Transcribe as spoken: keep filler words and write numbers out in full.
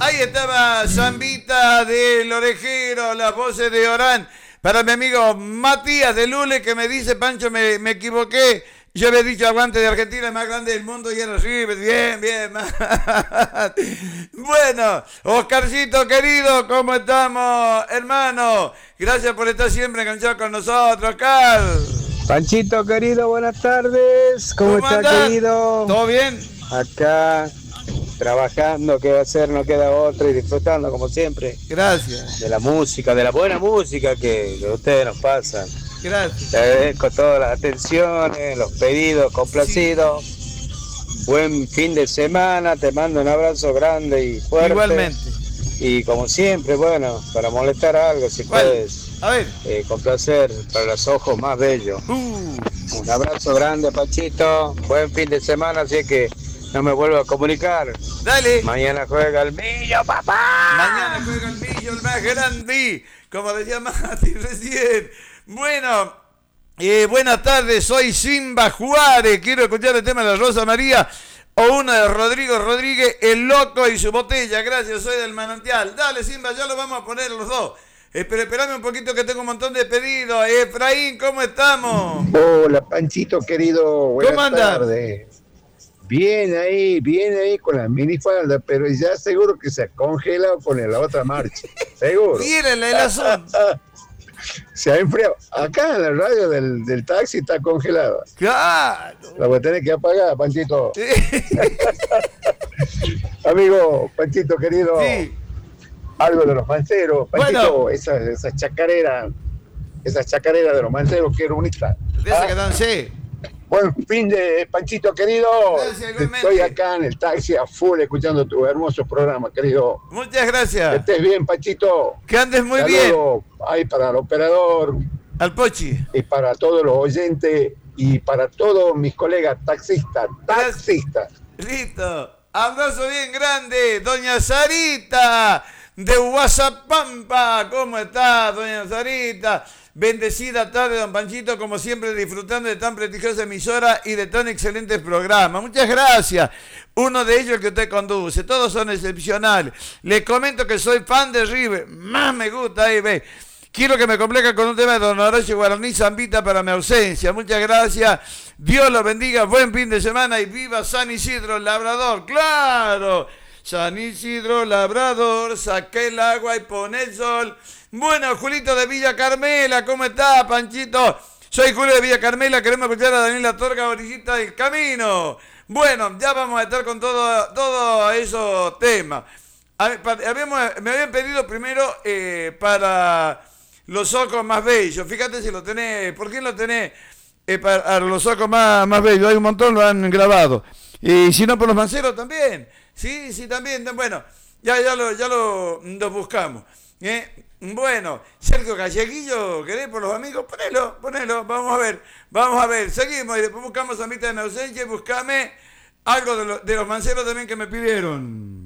Ahí estaba Zambita del Orejero, las voces de Orán. Para mi amigo Matías de Lule, que me dice, Pancho, me, me equivoqué. Yo había dicho aguante de Argentina, el más grande del mundo, y era River. Bien, bien. Bueno, Oscarcito querido, ¿cómo estamos, hermano? Gracias por estar siempre enganchado con nosotros, Oscar. Panchito querido, buenas tardes. ¿Cómo, ¿Cómo está, andás? Querido? ¿Todo bien? Acá, trabajando, qué va a hacer, no queda otra, y disfrutando como siempre. Gracias. De la música, de la buena música que, que ustedes nos pasan. Gracias. Te agradezco todas las atenciones, los pedidos, complacidos. Sí. Buen fin de semana, te mando un abrazo grande y fuerte. Igualmente. Y como siempre, bueno, para molestar algo, si ¿Cuál? puedes. A ver. Eh, complacer para los ojos más bellos. Uh. Un abrazo grande, Pachito. Buen fin de semana, así que no me vuelvo a comunicar. Dale. Mañana juega el Millo, papá. Mañana juega el Millo, el más grande. Como decía Mati recién. Bueno, eh, buenas tardes. Soy Simba Juárez. Quiero escuchar el tema de la Rosa María o uno de Rodrigo Rodríguez, el loco y su botella. Gracias, soy del Manantial. Dale, Simba, ya lo vamos a poner los dos. Eh, pero esperame un poquito que tengo un montón de pedidos. Efraín, ¿cómo estamos? Hola, Panchito querido. Buenas ¿Cómo andas? tardes. Bien ahí, bien ahí con la minifalda, pero ya seguro que se ha congelado con la otra marcha. Seguro. Mírenle el asunto. Se ha enfriado. Acá en la radio del, del taxi está congelada. Claro. La voy a tener que apagar, Panchito. Amigo, Panchito querido. Sí. Algo de los manceros. Panchito, Bueno. esa, esa chacarera, esa chacarera de los manceros, qué bonita. De esa ¿Ah? que dancé. Buen fin de Panchito querido. Gracias, Estoy acá en el taxi a full escuchando tu hermoso programa, querido. Muchas gracias. Que estés bien, Panchito. Que andes muy Saludo bien. Ahí para el operador. Al Pochi. Y para todos los oyentes y para todos mis colegas taxistas. Taxistas. Listo. Abrazo bien grande, doña Sarita de Guasapampa. ¿Cómo está, doña Sarita? Bendecida tarde, don Panchito, como siempre disfrutando de tan prestigiosa emisora y de tan excelentes programas. Muchas gracias. Uno de ellos que usted conduce, todos son excepcionales. Le comento que soy fan de River, más me gusta, ahí ve. Quiero que me complazca con un tema de don Horacio Guaraní Zambita para mi ausencia. Muchas gracias. Dios los bendiga, buen fin de semana y viva San Isidro Labrador. ¡Claro! San Isidro Labrador, saqué el agua y pone el sol. Bueno, Julito de Villa Carmela, ¿cómo está, Panchito? Soy Julio de Villa Carmela, queremos escuchar a Daniela Torga, orillita del camino. Bueno, ya vamos a estar con todo, todo esos temas. Habíamos, me habían pedido primero eh, para los ojos más bellos. Fíjate si lo tenés, ¿por qué lo tenés eh, para los ojos más, más bellos? Hay un montón, lo han grabado. Y si no, por los manceros también. Sí, sí, también. Bueno, ya, ya, lo, ya lo, lo buscamos. ¿Eh? Bueno, Sergio Galleguillo, ¿querés por los amigos? Ponelo, ponelo, vamos a ver, vamos a ver, seguimos y después buscamos a mitad de mi ausencia y buscame algo de, lo, de los manceros también que me pidieron.